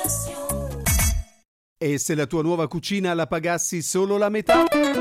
E se la tua nuova cucina la pagassi solo la metà?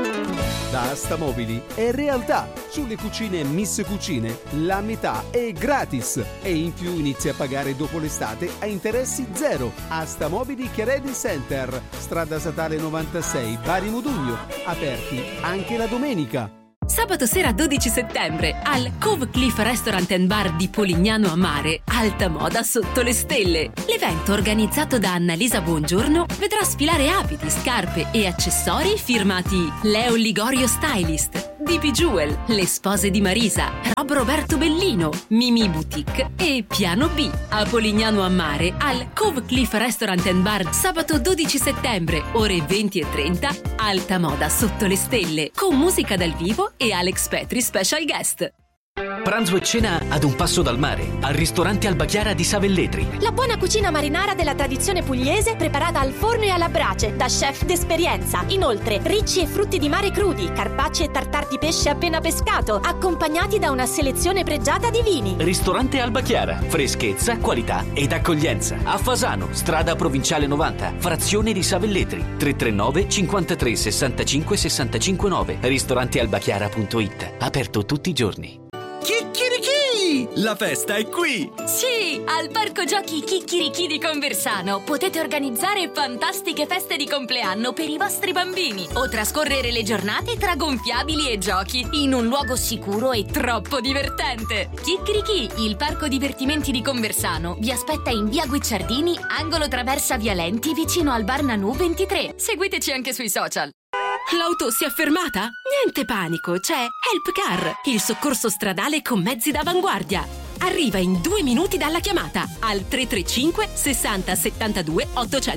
Da Astamobili è realtà. Sulle cucine Miss Cucine la metà è gratis e in più inizi a pagare dopo l'estate a interessi zero. Astamobili Chiaredi Center, strada statale 96, Bari Modugno, aperti anche la domenica. Sabato sera 12 settembre al Cove Cliff Restaurant and Bar di Polignano a Mare, alta moda sotto le stelle. L'evento organizzato da Annalisa Buongiorno vedrà sfilare abiti, scarpe e accessori firmati Leo Ligorio Stylist, DP Jewel, Le Spose di Marisa, Rob Roberto Bellino, Mimi Boutique e Piano B. A Polignano a Mare al Cove Cliff Restaurant and Bar sabato 12 settembre, ore 20:30, alta moda sotto le stelle, con musica dal vivo e Alex Petri special guest. Pranzo e cena ad un passo dal mare, al ristorante Alba Chiara di Savelletri. La buona cucina marinara della tradizione pugliese preparata al forno e alla brace da chef d'esperienza. Inoltre, ricci e frutti di mare crudi, carpacci e tartar di pesce appena pescato, accompagnati da una selezione pregiata di vini. Ristorante Alba Chiara, freschezza, qualità ed accoglienza. A Fasano, strada provinciale 90, frazione di Savelletri. 339 53 65 65 9. Ristorantealbachiara.it. Aperto tutti i giorni. Chicchirichì! La festa è qui! Sì, al Parco Giochi Chicchirichì di Conversano potete organizzare fantastiche feste di compleanno per i vostri bambini o trascorrere le giornate tra gonfiabili e giochi in un luogo sicuro e troppo divertente. Chicchirichì, il parco divertimenti di Conversano, vi aspetta in via Guicciardini, angolo Traversa Vialenti, vicino al Bar Nanù 23. Seguiteci anche sui social. L'auto si è fermata? Niente panico, c'è Help Car, il soccorso stradale con mezzi d'avanguardia. Arriva in 2 minuti dalla chiamata al 335 60 72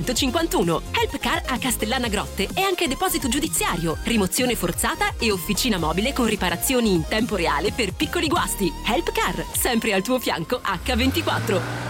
851. Help Car a Castellana Grotte è anche deposito giudiziario, rimozione forzata e officina mobile con riparazioni in tempo reale per piccoli guasti. Help Car, sempre al tuo fianco H24.